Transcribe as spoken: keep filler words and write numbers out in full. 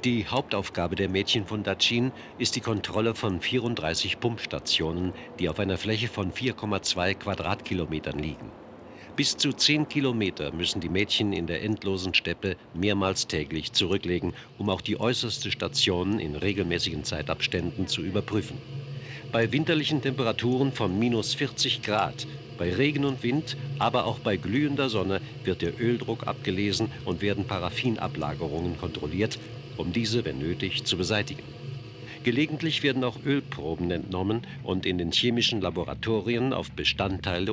Die Hauptaufgabe der Mädchen von Dachin ist die Kontrolle von vierunddreißig Pumpstationen, die auf einer Fläche von vier Komma zwei Quadratkilometern liegen. Bis zu zehn Kilometer müssen die Mädchen in der endlosen Steppe mehrmals täglich zurücklegen, um auch die äußerste Station in regelmäßigen Zeitabständen zu überprüfen. Bei winterlichen Temperaturen von minus vierzig Grad, bei Regen und Wind, aber auch bei glühender Sonne wird der Öldruck abgelesen und werden Paraffinablagerungen kontrolliert, um diese, wenn nötig, zu beseitigen. Gelegentlich werden auch Ölproben entnommen und in den chemischen Laboratorien auf Bestandteile